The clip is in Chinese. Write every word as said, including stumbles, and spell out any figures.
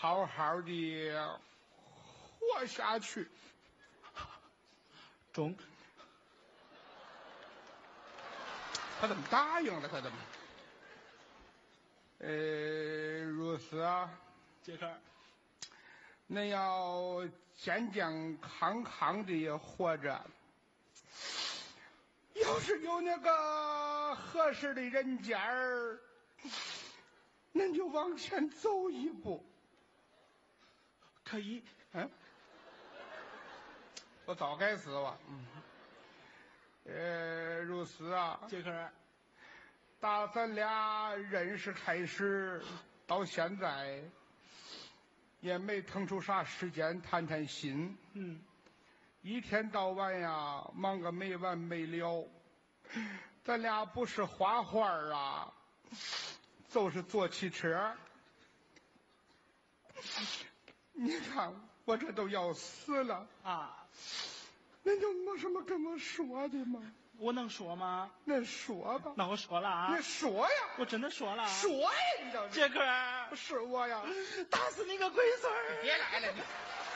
好好的活下去。 中， 他怎么答应了？他怎么？呃，如此啊， 杰克， 恁要健健康康的活着。要是有那个合适的人家儿，恁就往前走一步。 可以。 嗯，我早该死了。嗯，呃，如此啊， 杰克， 打咱俩认识开始到现在，也没腾出啥时间谈谈心。 嗯， 一天到晚呀，忙个没完没了。咱俩不是画画啊，就是坐汽车。你看我这都要死了啊！ 恁就没什么跟我说的吗？ 我能说吗？ 恁说吧。 那我说了啊！ 你说呀！ 我真的说了。 说呀！你这杰克， 是我呀！ 打死你个龟孙儿！ 别来了你。